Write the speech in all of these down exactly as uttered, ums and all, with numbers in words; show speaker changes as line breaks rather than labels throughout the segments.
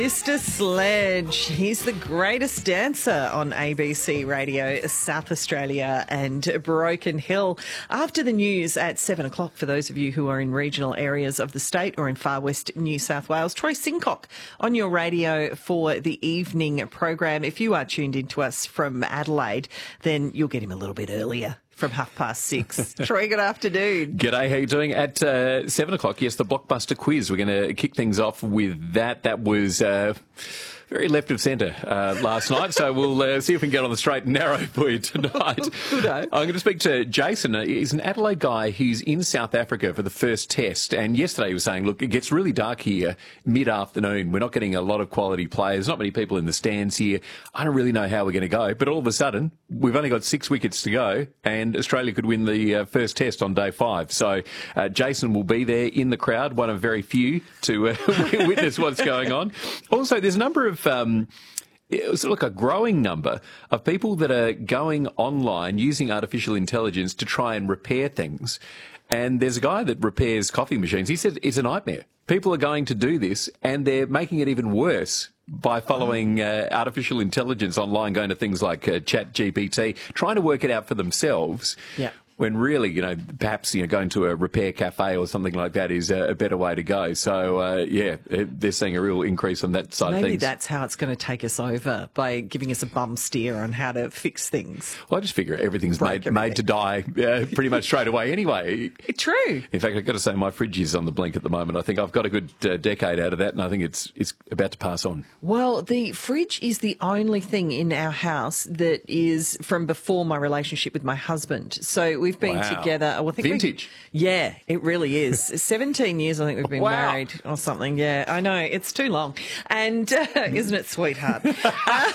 Mister Sledge, he's the greatest dancer on A B C Radio, South Australia and Broken Hill. After the news at seven o'clock, for those of you who are in regional areas of the state or in far west New South Wales, Troy Sincock on your radio for the evening program. If you are tuned into us from Adelaide, then you'll get him a little bit earlier. From half past six. Troy, good afternoon.
G'day, how you doing? At uh, seven o'clock, yes, the Blockbuster quiz. We're going to kick things off with that. That was uh, very left of centre uh, last night, so we'll uh, see if we can get on the straight and narrow for you tonight. I'm going to speak to Jason. He's an Adelaide guy who's in South Africa for the first test, and yesterday he was saying, look, it gets really dark here mid-afternoon. We're not getting a lot of quality players, not many people in the stands here. I don't really know how we're going to go, but all of a sudden, we've only got six wickets to go, and Australia could win the uh, first test on day five. So uh, Jason will be there in the crowd, one of very few to uh, witness what's going on. Also, there's a number of um, it was like a growing number of people that are going online using artificial intelligence to try and repair things. And there's a guy that repairs coffee machines. He said it's a nightmare. People are going to do this, and they're making it even worse by following uh, artificial intelligence online, going to things like uh, Chat G P T, trying to work it out for themselves. Yeah. When really, you know, perhaps, you know, going to a repair cafe or something like that is a, a better way to go. So, uh, yeah, they're seeing a real increase on that side
Maybe
of things.
Maybe that's how it's going to take us over, by giving us a bum steer on how to fix things.
Well, I just figure everything's made, everything. made to die uh, pretty much straight away anyway.
True.
In fact, I've got to say my fridge is on the blink at the moment. I think I've got a good uh, decade out of that, and I think it's it's about to pass on.
Well, the fridge is the only thing in our house that is from before my relationship with my husband. So we've been
wow.
together. Well, I think
Vintage.
We, yeah, it really is. seventeen years I think we've been
wow.
married or something. Yeah, I know. It's too long. And uh, isn't it, sweetheart? But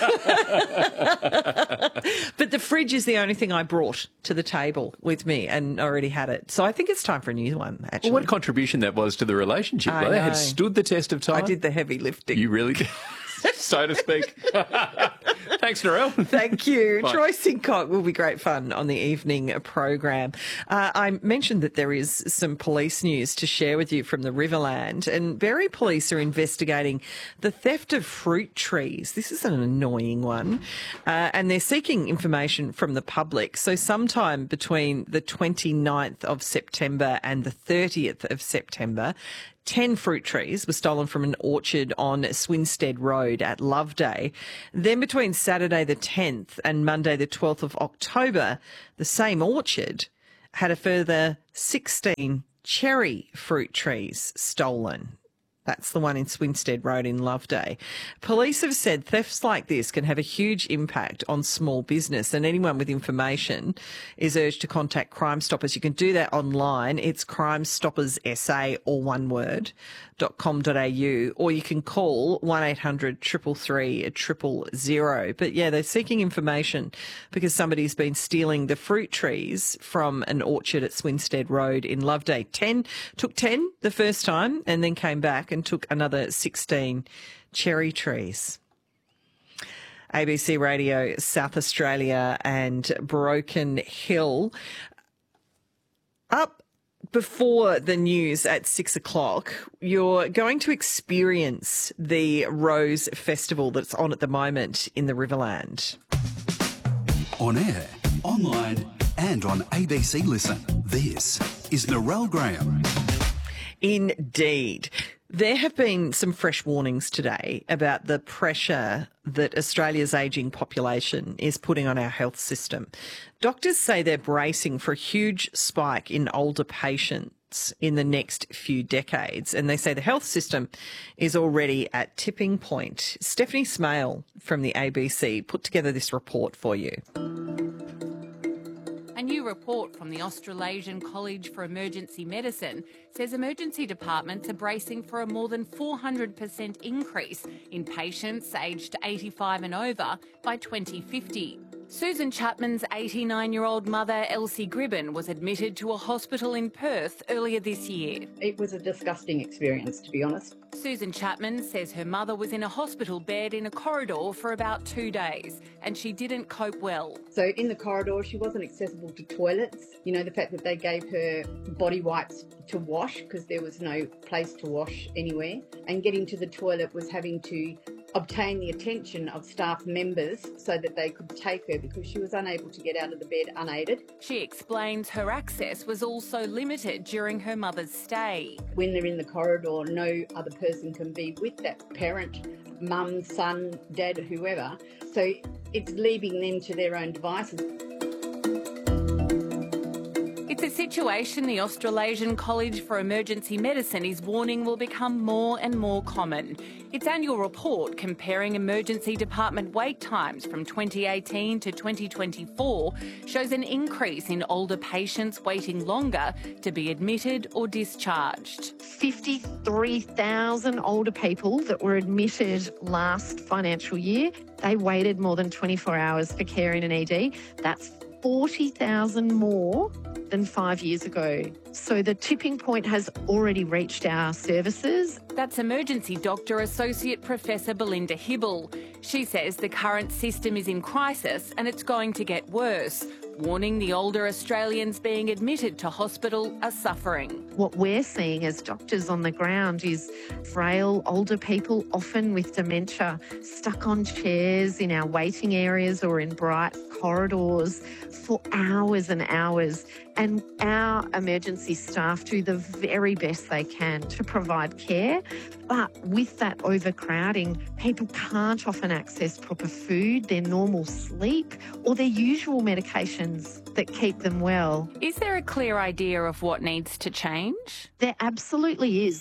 the fridge is the only thing I brought to the table with me, and already had it. So I think it's time for a new one, actually.
Well, what a contribution that was to the relationship.
I
well,
know.
They had stood the test of time.
I did the heavy lifting.
You really did. So to speak. Thanks, Narelle.
Thank you.
Bye.
Troy Sincock will be great fun on the evening program. Uh, I mentioned that there is some police news to share with you from the Riverland, and Berry Police are investigating the theft of fruit trees. This is an annoying one, uh, and they're seeking information from the public. So sometime between the twenty-ninth of September and the thirtieth of September, ten fruit trees were stolen from an orchard on Swinstead Road at Loveday. Then between Saturday the tenth and Monday the twelfth of October, the same orchard had a further sixteen cherry fruit trees stolen. That's the one in Swinstead Road in Loveday. Police have said thefts like this can have a huge impact on small business, and anyone with information is urged to contact Crime Stoppers. You can do that online. It's Crime Stoppers S A, all one word, dot com dot a u, or you can call one eight hundred three three three zero zero. But yeah, they're seeking information because somebody's been stealing the fruit trees from an orchard at Swinstead Road in Loveday. Ten, took ten the first time and then came back and took another sixteen cherry trees. A B C Radio, South Australia and Broken Hill. Up before the news at six o'clock, you're going to experience the Rose Festival that's on at the moment in the Riverland.
On air, online and on A B C Listen, this is Narelle Graham.
Indeed. There have been some fresh warnings today about the pressure that Australia's ageing population is putting on our health system. Doctors say they're bracing for a huge spike in older patients in the next few decades, and they say the health system is already at tipping point. Stephanie Smale from the A B C put together this report for you.
A new report from the Australasian College for Emergency Medicine says emergency departments are bracing for a more than four hundred percent increase in patients aged eighty-five and over by twenty fifty. Susan Chapman's eighty-nine-year-old mother, Elsie Gribben, was admitted to a hospital in Perth earlier this year.
It was a disgusting experience, to be honest.
Susan Chapman says her mother was in a hospital bed in a corridor for about two days and she didn't cope well.
So in the corridor, she wasn't accessible to toilets. You know, the fact that they gave her body wipes to wash because there was no place to wash anywhere. And getting to the toilet was having to obtain the attention of staff members so that they could take her because she was unable to get out of the bed unaided.
She explains her access was also limited during her mother's stay.
When they're in the corridor, no other person can be with that parent, mum, son, dad, whoever. So it's leaving them to their own devices.
It's a situation the Australasian College for Emergency Medicine is warning will become more and more common. Its annual report comparing emergency department wait times from twenty eighteen to twenty twenty-four shows an increase in older patients waiting longer to be admitted or discharged.
fifty-three thousand older people that were admitted last financial year, they waited more than twenty-four hours for care in an E D. That's forty thousand more than five years ago. So the tipping point has already reached our services.
That's Emergency Doctor Associate Professor Belinda Hibble. She says the current system is in crisis and it's going to get worse, warning the older Australians being admitted to hospital are suffering.
What we're seeing as doctors on the ground is frail older people, often with dementia, stuck on chairs in our waiting areas or in bright corridors for hours and hours. And our emergency staff do the very best they can to provide care. But with that overcrowding, people can't often access proper food, their normal sleep, or their usual medications that keep them well.
Is there a clear idea of what needs to change?
There absolutely is.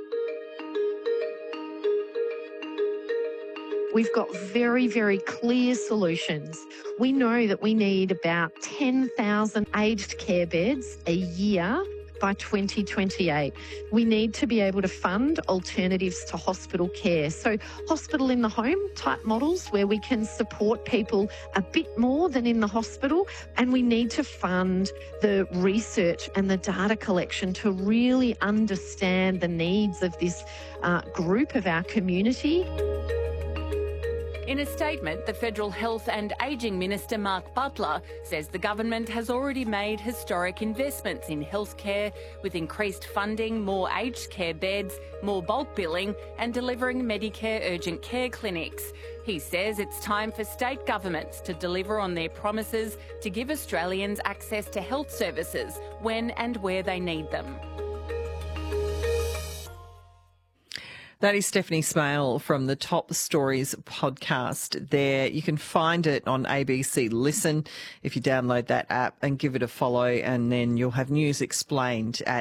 We've got very, very clear solutions. We know that we need about ten thousand aged care beds a year by twenty twenty-eight. We need to be able to fund alternatives to hospital care. So hospital in the home type models where we can support people a bit more than in the hospital. And we need to fund the research and the data collection to really understand the needs of this uh, group of our community.
In a statement, the Federal Health and Ageing Minister Mark Butler says the government has already made historic investments in healthcare with increased funding, more aged care beds, more bulk billing and delivering Medicare urgent care clinics. He says it's time for state governments to deliver on their promises to give Australians access to health services when and where they need them.
That is Stephanie Smale from the Top Stories podcast there. You can find it on A B C Listen if you download that app and give it a follow, and then you'll have news explained at